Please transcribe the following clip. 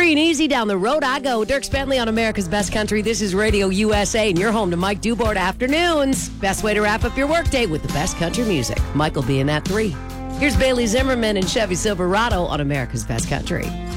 Free and easy down the road I go. Dirk Bentley on America's Best Country. This is Radio USA, and you're home to Mike Dubort Afternoons. Best way to wrap up your workday with the best country music. Mike will be in at 3. Here's Bailey Zimmerman and Chevy Silverado on America's Best Country.